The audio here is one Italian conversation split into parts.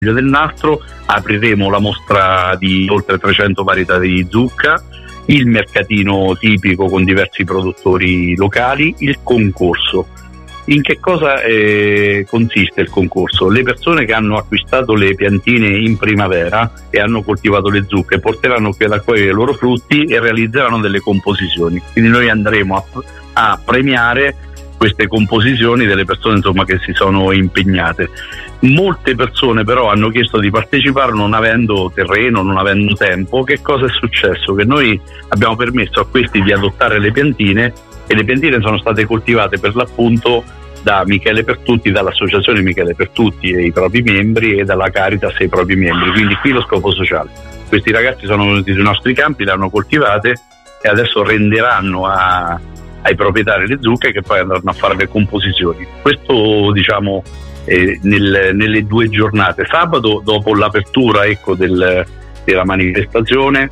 del nastro, apriremo la mostra di oltre 300 varietà di zucca, il mercatino tipico con diversi produttori locali, il concorso. In che cosa consiste il concorso? Le persone che hanno acquistato le piantine in primavera e hanno coltivato le zucche porteranno qui ad accogliere i loro frutti e realizzeranno delle composizioni. Quindi noi andremo a premiare queste composizioni delle persone, insomma, che si sono impegnate. Molte persone però hanno chiesto di partecipare non avendo terreno, non avendo tempo. Che cosa è successo? Che noi abbiamo permesso a questi di adottare le piantine, e le piantine sono state coltivate per l'appunto da Michele Pertutti, dall'associazione Michele Pertutti e i propri membri, e dalla Caritas e i propri membri. Quindi qui lo scopo sociale. Questi ragazzi sono venuti sui nostri campi, le hanno coltivate e adesso renderanno ai proprietari le zucche, che poi andranno a fare le composizioni. Questo, diciamo, nelle 2 giornate. Sabato, dopo l'apertura della manifestazione,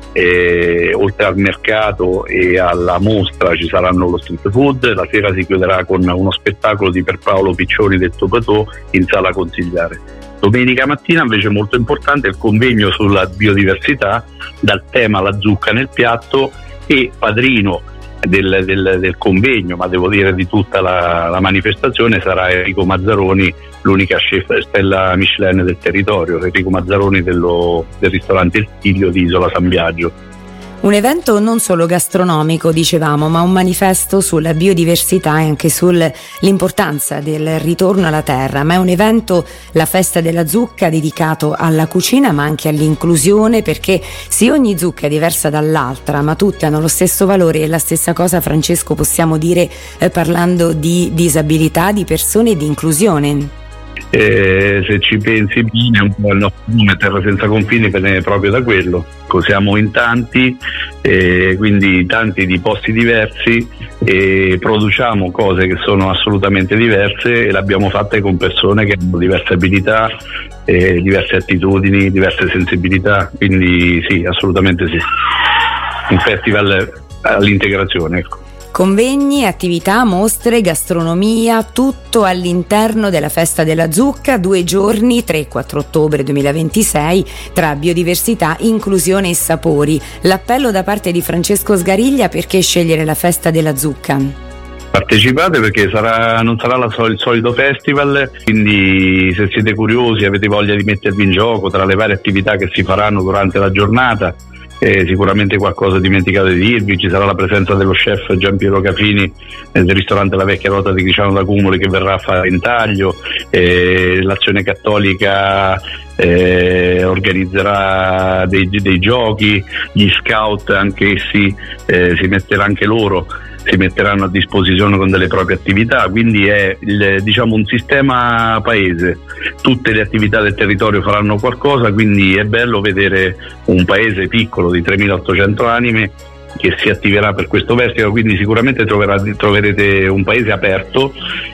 oltre al mercato e alla mostra ci saranno lo street food. La sera si chiuderà con uno spettacolo di Pierpaolo Piccioni detto Patò in Sala Consigliare. Domenica mattina invece molto importante il convegno sulla biodiversità, dal tema la zucca nel piatto, e padrino del convegno, ma devo dire di tutta la manifestazione, sarà Enrico Mazzaroni, l'unica chef stella Michelin del territorio, Enrico Mazzaroni del ristorante Il Tiglio di Isola San Biagio. Un evento non solo gastronomico, dicevamo, ma un manifesto sulla biodiversità e anche sull'importanza del ritorno alla terra. Ma è un evento, la Festa della Zucca, dedicato alla cucina ma anche all'inclusione, perché sì, ogni zucca è diversa dall'altra, ma tutte hanno lo stesso valore. E la stessa cosa, Francesco, possiamo dire parlando di disabilità, di persone e di inclusione. Se ci pensi bene, un po' il nostro nome Terra Senza Confini viene proprio da quello. Siamo in tanti, quindi tanti di posti diversi, e produciamo cose che sono assolutamente diverse, e l'abbiamo fatte con persone che hanno diverse abilità, diverse attitudini, diverse sensibilità. Quindi sì, assolutamente sì, un festival all'integrazione, ecco. Convegni, attività, mostre, gastronomia, tutto all'interno della Festa della Zucca, 2 giorni, 3 e 4 ottobre 2026, tra biodiversità, inclusione e sapori. L'appello da parte di Francesco Sgariglia: perché scegliere la Festa della Zucca? Partecipate, perché non sarà il solito festival, quindi se siete curiosi, avete voglia di mettervi in gioco tra le varie attività che si faranno durante la giornata, sicuramente qualcosa dimenticato di dirvi. Ci sarà la presenza dello chef Giampiero Caprini del ristorante La Vecchia Rota di Criciano d'Acumoli, che verrà a fare intaglio. L'Azione Cattolica organizzerà dei giochi, gli scout anch'essi si metteranno a disposizione con delle proprie attività. Quindi è un sistema paese, tutte le attività del territorio faranno qualcosa, quindi è bello vedere un paese piccolo di 3.800 anime che si attiverà per questo festival. Quindi sicuramente troverete un paese aperto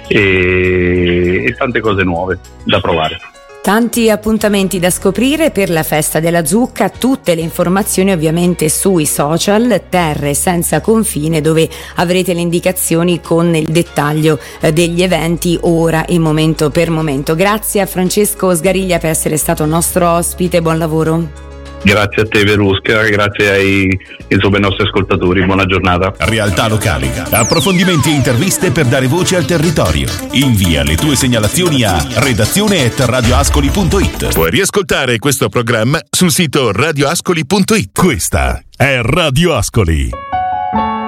e tante cose nuove da provare. Tanti appuntamenti da scoprire per la Festa della Zucca, tutte le informazioni ovviamente sui social Terre Senza Confine, dove avrete le indicazioni con il dettaglio degli eventi ora e momento per momento. Grazie a Francesco Sgariglia per essere stato nostro ospite, buon lavoro. Grazie a te Verusca, grazie ai nostri ascoltatori, buona giornata. Realtà locali, approfondimenti e interviste per dare voce al territorio. Invia le tue segnalazioni a redazione@radioascoli.it. Puoi riascoltare questo programma sul sito radioascoli.it. Questa è Radio Ascoli.